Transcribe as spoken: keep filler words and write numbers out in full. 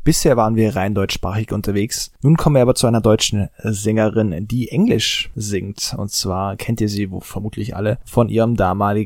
Bisher waren wir rein deutschsprachig unterwegs. Nun kommen wir aber zu einer deutschen Sängerin, die Englisch singt. Und zwar kennt ihr sie wo vermutlich alle von ihrem damaligen